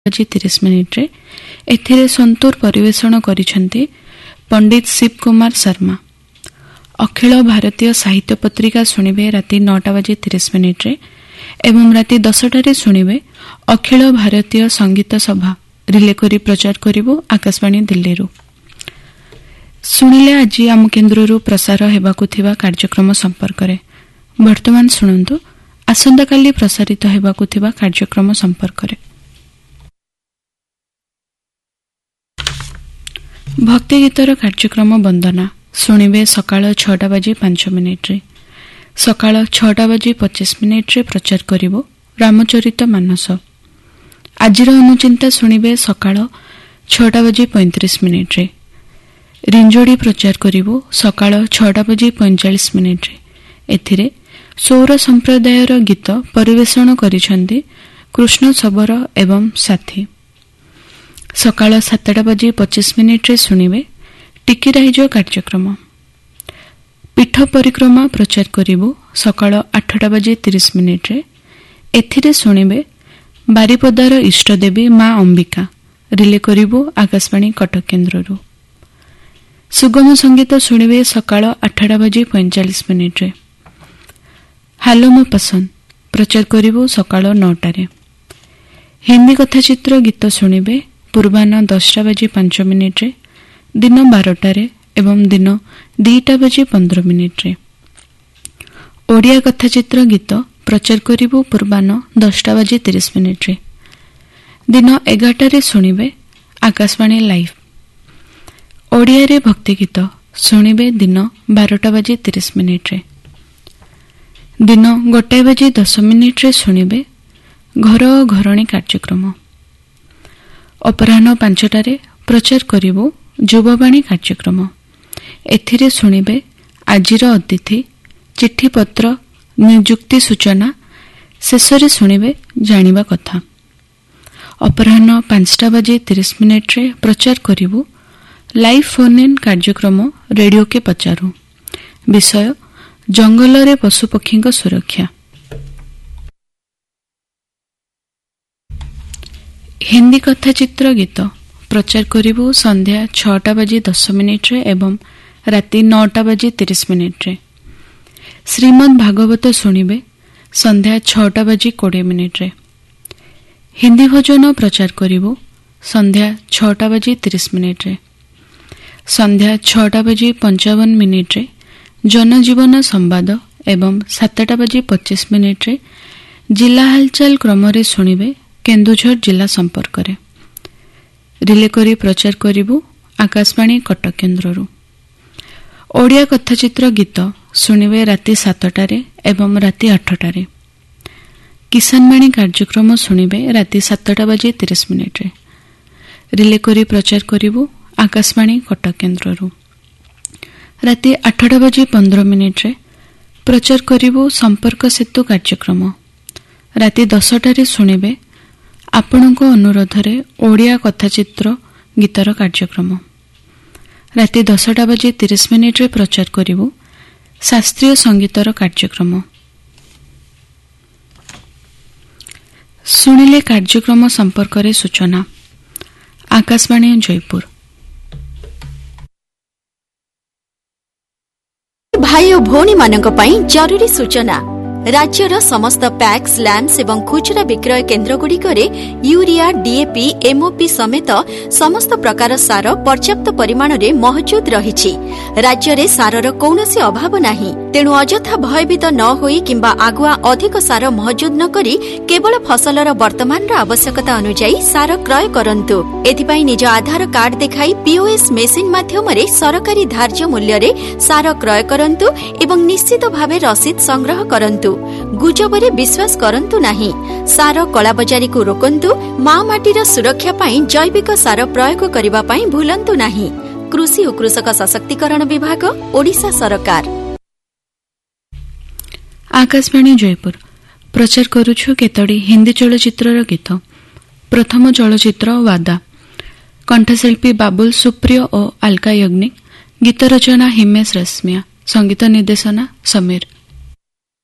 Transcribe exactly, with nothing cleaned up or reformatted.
बजे तीस मिनिट रे एथिरे संतूर परिवेषण करिसेंती पंडित शिव कुमार शर्मा। अखिल भारतीय साहित्य पत्रिका शुणिबे राति नौटा बजे तीस मिनिट रे एवं राति दसटारे शुणिबे अखिल भारतीय संगीत सभा रिले करी प्रचार करिबो आकाशवाणी दिल्ली रु। शुणिले आज आम केन्द्र प्रसार हेबाकु थिबा कार्यक्रम संपर्क रे। वर्तमान शुणंतु आसंता काली प्रसारित हेबाकु थिबा कार्यक्रम संपर्क रे। भक्ति गीतर कार्यक्रम वंदना शुणिबे सकाळ छटा बजे पांच मिनिट रे। सकाळ छटा बजे पच्चीस मिनिट रे प्रचार करिबो रामचरित मानस। आजिर अनुचिंता शुणिबे सकाळ छटा बजे पैंतीस मिनिट रे। रिंजोड़ी प्रचार करिबो सकाळ छटा बजे पैंचाश मिनिट रे। एथिरे सौर संप्रदायर गीत परिवेषण करिसेंती कृष्ण सबर एवं साथी। सकाळ सातटा बजे पच्चीस मिनिट रे शुणिबे टिकिराइज कार्यक्रम। पीठ परिक्रमा प्रचार करिबो सकाळ आठटा बजे तीस मिनिट रे। एथिरे शुणिबे बारिपदार इष्टदेवी माँ अंबिका रिले करिबो आकाशवाणी कटक केन्द्ररू। सुगम संगीत शुणिबे सकाळ आठटा बजे पैंचाश मिनिट रे। हालो मो पसंद प्रचार करिबो सकाळ नौटा रे। हिंदी कथाचित्र गीत शुणिबे पूर्वाह्न दसटा बजे पांच मिनिट रे, दिन बारटा रे एवं दिन दुईटा बजे पंद्रह मिनिट रे। ओडिया कथाचित्र गीत प्रचार करिबो पूर्वाह्न दसटा बजे तीस मिनिट रे। दिन एगारटा रे शुणिबे आकाशवाणी लाइव। ओडिया रे भक्ति गीत शुणिबे दिन बारटा बजे तीस मिनिट रे। दिन गोटाए बजे दस मिनिट रे शुणिबे घर घरणी कार्यक्रम। अपराह्न पांचटारे प्रचार करिबो युववाणी कार्यक्रम। एथिरे शुणिबे आजिर अतिथि चिठीपत्र नियुक्ति सूचना शेषरे शुणिबे जानिबा कथा। अपराह्न पांचटा बजे तीस मिनिट रे प्रचार करिबो लाइव फोन इन कार्यक्रम रेडियो के पचारू। विषय जंगल रे पशुपक्षी सुरक्षा। हिंदी कथाचित्र गीत प्रचार करिबो संध्या छटा बजे दस मिनिट रे एवं राति नौटा बजे तीस मिनिट रे। श्रीमद् भागवत शुणिबे संध्या छटा बजे कोड़े मिनिट रे। हिंदी भजन प्रचार करिबो संध्या छटा बजे तीस मिनिट रे। संध्या छटा बजे पंचावन मिनिट रे जनजीवन संवाद एवं सातटा बजे पच्चीस मिनिट रे जिला हालचाल क्रम रे शुणिबे केन्दुझर जिला संपर्क रे। रिले करी प्रचार करिबो आकाशवाणी कटक केन्द्ररू। ओडिया कथाचित्र गीत शुणिबे राति सातटा रे एवं राति आठटा रे। किसानवाणी कार्यक्रम शुणिबे राति सातटा बजे तीस मिनिट रे। रिले करी प्रचार करिबो आकाशवाणी कटक केन्द्ररू। राति आठटा बजे पंद्रह मिनिट रे प्रचार करिबो संपर्क सेतु कार्यक्रम। राति दसटा रे शुणिबे आपणको अनुरोधरे ओडिया कथाचित्र गीतर कार्यक्रम। राति दसटा बजे तीस मिनिट रे प्रचार करिबो शास्त्रीय संगीतर कार्यक्रम। शुणिले कार्यक्रम संपर्क रे सूचना। आकाशवाणी जयपुर। भाई और भौणी मानक पई जरूरी सूचना। राज्यर समस्त पैक्स लैम्प्स एवं खुचरा विक्रय केन्द्र गुड़िकरे यूरिया डीएपी एमओपी समेत समस्त प्रकार सार पर्याप्त परिमाण रे मौजूद रहिछि। राज्य रे सारर कौनसी अभाव नाही। तेणु अजथा भयभीत न होई किंबा आगुआ अधिक सार मौजूद न करी केवल फसलर वर्तमान आवश्यकता अनुसार सार क्रय करंतु। एथिपाई निज आधार कार्ड देखाई पीओएस मेसिन माध्यमरे सरकारी धार्य मूल्य रे सार क्रय करंतु एवं निश्चित भावे रसीद संग्रह करंतु। गुजबरे विश्वास करंतु नाही। सार कलाबजारी को रोकंतु। माँ माटीर सुरक्षा पाई जैविक सार प्रयोग करिबा पाई भूलंतु नाही। कृषि और कृषक सशक्तिकरण विभाग ओडिशा सरकार। आकाशवाणी जयपुर प्रचार करुछु केतोडी हिंदी चलचित्रर गीत। प्रथम चलचित्र वादा। कंठशिल्पी बाबुल सुप्रिय और अलका यज्ञिक। गीत रचना हिमेश रेशमिया। संगीत निर्देशना समीर।